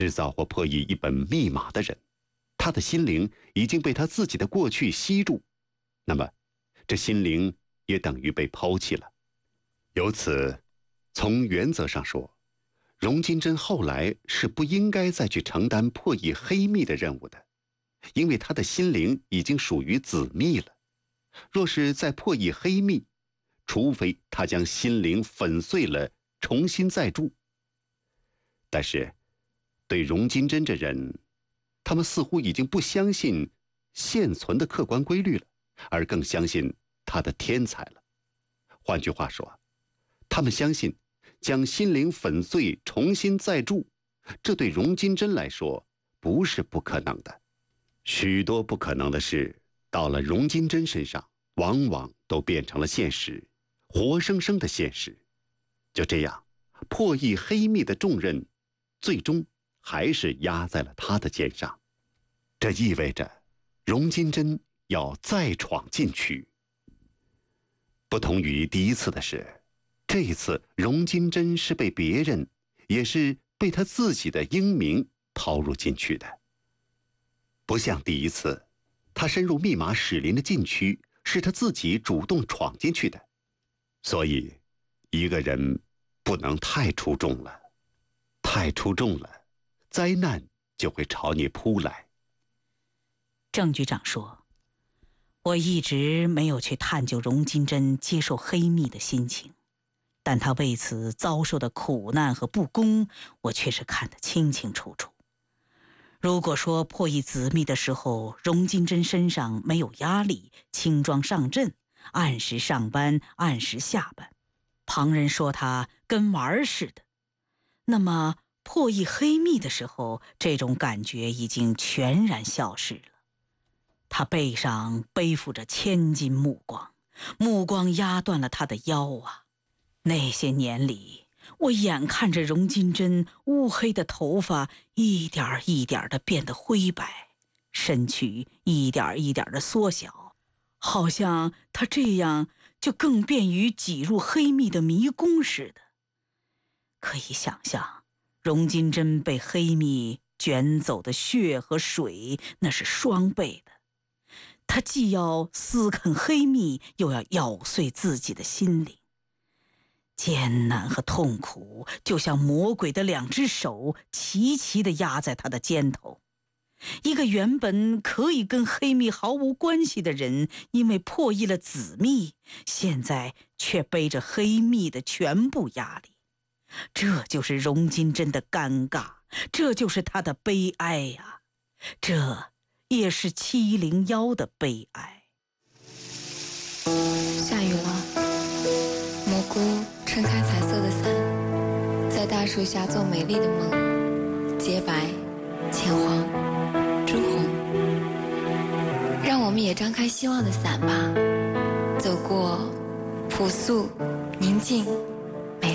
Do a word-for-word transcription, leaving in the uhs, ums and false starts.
制造或破译一本密码的人，他的心灵已经被他自己的过去吸住，那么这心灵也等于被抛弃了。由此，从原则上说，荣金珍后来是不应该再去承担破译黑密的任务的，因为他的心灵已经属于紫密了。若是再破译黑密，除非他将心灵粉碎了，重新再铸。但是对荣金珍这人，他们似乎已经不相信现存的客观规律了，而更相信他的天才了。换句话说，他们相信将心灵粉碎重新再铸，这对荣金珍来说不是不可能的。许多不可能的事到了荣金珍身上，往往都变成了现实，活生生的现实。就这样，破译黑密的重任最终还是压在了他的肩上。这意味着荣金珍要再闯禁区。不同于第一次的是，这一次荣金珍是被别人，也是被他自己的英明抛入禁区的。不像第一次，他深入密码史林的禁区是他自己主动闯进去的。所以一个人不能太出众了，太出众了，灾难就会朝你扑来。 郑局长说，我一直没有去探究荣金珍接受黑密的心情，但他为此遭受的苦难和不公，我却是看得清清楚楚。如果说破译紫密的时候，荣金珍身上没有压力，轻装上阵，按时上班，按时下班，旁人说他跟玩儿似的，那么破译黑密的时候，这种感觉已经全然消失了。他背上背负着千斤目光，目光压断了他的腰啊！那些年里，我眼看着荣金珍乌黑的头发一点一点地变得灰白，身躯一点一点地缩小，好像他这样就更便于挤入黑密的迷宫似的。可以想象，荣金珍被黑密卷走的血和水，那是双倍的。他既要撕啃黑密，又要咬碎自己的心灵，艰难和痛苦就像魔鬼的两只手齐齐地压在他的肩头。一个原本可以跟黑密毫无关系的人，因为破译了紫密，现在却背着黑密的全部压力。这就是荣金珍的尴尬，这就是他的悲哀呀、啊！这也是七零幺的悲哀。 下雨了，蘑菇撑开彩色的伞，在大树下做美丽的梦，洁白、浅黄、朱红。让我们也张开希望的伞吧，走过朴素、宁静